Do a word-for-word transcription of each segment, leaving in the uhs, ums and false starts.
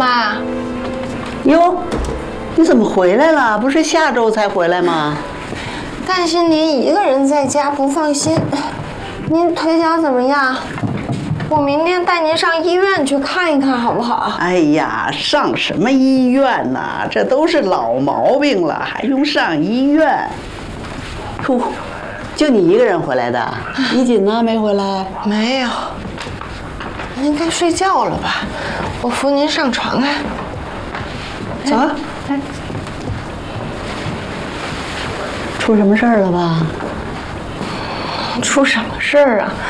妈。 哟，你怎么回来了？不是下周才回来吗？ 担心您一个人在家不放心。您腿脚怎么样？我明天带您上医院去看一看，好不好？ 哎呀，上什么医院呐？这都是老毛病了，还用上医院？噗，就你一个人回来的？怡锦呢？没回来？ 没有。您该睡觉了吧？我扶您上床来。 走啊！来。出什么事儿了吧？ 出什么事儿啊？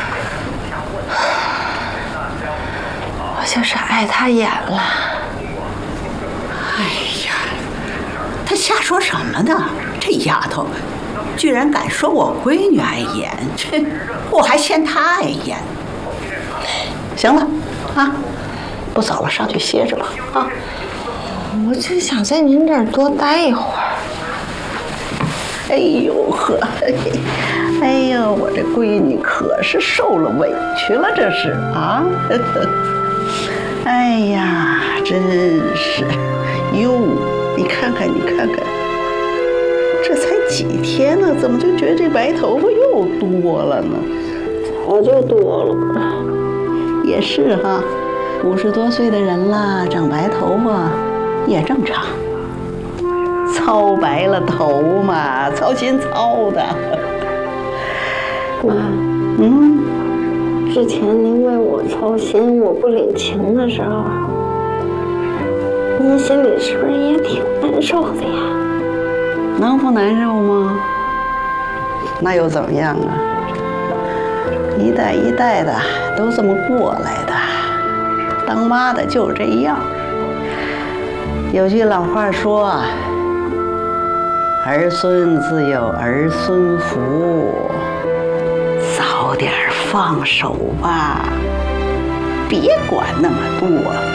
我就是爱他眼了。 哎呀，他瞎说什么呢？这丫头，居然敢说我闺女碍眼，这我还嫌她碍眼。行了，啊，不早了，上去歇着吧。啊， 我就想在您这儿多待一会儿。 哎呦呵，哎呦，我这闺女可是受了委屈了，这是啊。哎呀，真是，哟，你看看，你看看，这才几天呢，怎么就觉得这白头发又多了呢？ 早就多了吧？ 也是哈，五十多岁的人了，长白头发也正常。操白了头嘛，操心操的。 妈， 嗯。 之前您为我操心，我不领情的时候，您心里是不是也挺难受的呀？ 能不难受吗？那又怎么样啊？一代一代的都这么过来的，当妈的就这样。有句老话说啊，儿孙自有儿孙福。早点放手吧，别管那么多。